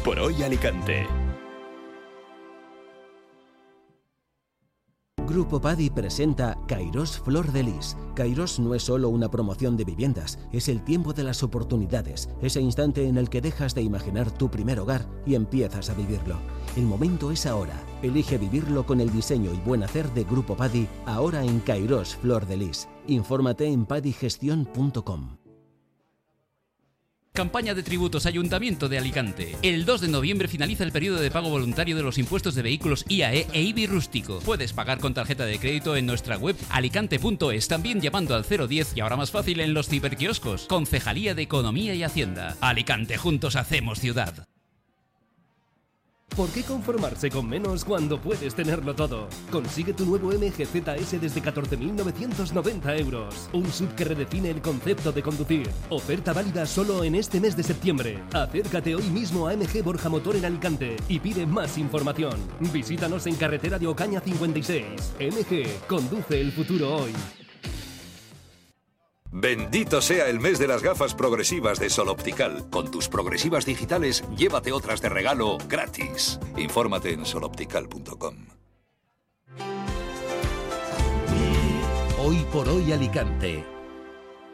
por hoy Alicante. Grupo Padi presenta Kairos Flor de Lis. Kairos no es solo una promoción de viviendas, es el tiempo de las oportunidades, ese instante en el que dejas de imaginar tu primer hogar y empiezas a vivirlo. El momento es ahora. Elige vivirlo con el diseño y buen hacer de Grupo Padi, ahora en Kairos Flor de Lis. Infórmate en padigestión.com. Campaña de tributos Ayuntamiento de Alicante. El 2 de noviembre finaliza el periodo de pago voluntario de los impuestos de vehículos IAE e IBI rústico. Puedes pagar con tarjeta de crédito en nuestra web alicante.es, también llamando al 010 y ahora más fácil en los ciberquioscos. Concejalía de Economía y Hacienda. Alicante, juntos hacemos ciudad. ¿Por qué conformarse con menos cuando puedes tenerlo todo? Consigue tu nuevo MG ZS desde 14.990 euros. Un SUV que redefine el concepto de conducir. Oferta válida solo en este mes de septiembre. Acércate hoy mismo a MG Borja Motor en Alicante y pide más información. Visítanos en carretera de Ocaña 56. MG, conduce el futuro hoy. Bendito sea el mes de las gafas progresivas de Sol Optical. Con tus progresivas digitales, llévate otras de regalo gratis. Infórmate en soloptical.com. Hoy por hoy Alicante.